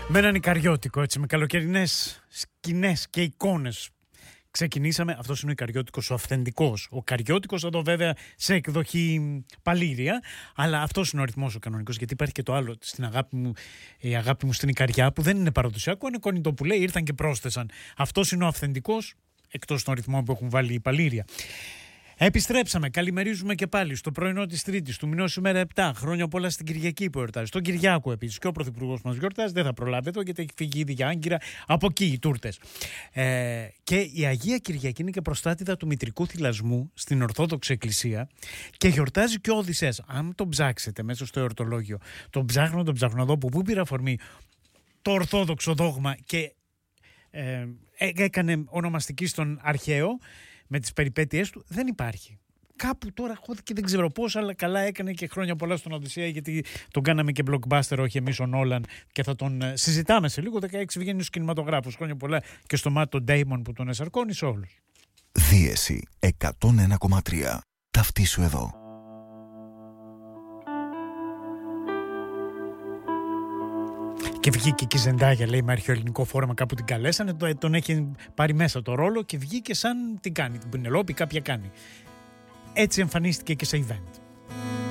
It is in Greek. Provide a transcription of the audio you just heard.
Με έναν Ικαριώτικο, έτσι, με καλοκαιρινές σκηνές και εικόνες. Ξεκινήσαμε, αυτός είναι ο Ικαριώτικος, ο αυθεντικός. Ο Καριώτικος εδώ βέβαια σε εκδοχή Παλήρια, αλλά αυτός είναι ο αριθμός ο κανονικός, γιατί υπάρχει και το άλλο στην αγάπη μου, η αγάπη μου στην Ικαριά, που δεν είναι παραδοσιακό, είναι κονιτό που λέει, ήρθαν και πρόσθεσαν. Αυτός είναι ο αυθεντικός, εκτός των αριθμών που έχουν βάλει οι Παλήρια. Επιστρέψαμε, καλημερίζουμε και πάλι στο πρωινό της Τρίτης, του μηνός ημέρα 7. Χρόνια πολλά στην Κυριακή που εορτάζει. Στον Κυριάκο επίσης. Και ο Πρωθυπουργός μας γιορτάζει, δεν θα προλάβει εδώ γιατί έχει φύγει ήδη για Άγκυρα. Από εκεί οι τούρτες. Και η Αγία Κυριακή είναι και προστάτηδα του μητρικού θυλασμού στην Ορθόδοξη Εκκλησία και γιορτάζει και ο Οδυσσέας. Αν τον ψάξετε μέσα στο εορτολόγιο, τον ψάχνω εδώ που πήρε αφορμή το Ορθόδοξο δόγμα και έκανε ονομαστική στον αρχαίο. Με τις περιπέτειές του δεν υπάρχει. Κάπου τώρα έχω και δεν ξέρω πώς, αλλά καλά έκανε και χρόνια πολλά στον Οδυσσέα, γιατί τον κάναμε και blockbuster, όχι εμείς ο Νόλαν, και θα τον συζητάμε σε λίγο. 16 βγαίνει στους κινηματογράφους. Χρόνια πολλά και στο μάτι τον Ντέιμον που τον εσαρκώνει σε όλους. Δίεση 101,3. Ταυτίσου εδώ. Και βγήκε και η Ζεντάγια, λέει, με αρχαιοελληνικό φόρμα, κάπου την καλέσανε, τον έχει πάρει μέσα το ρόλο και βγήκε σαν την κάνει, την Πινελόπη κάποια κάνει. Έτσι εμφανίστηκε και σε event.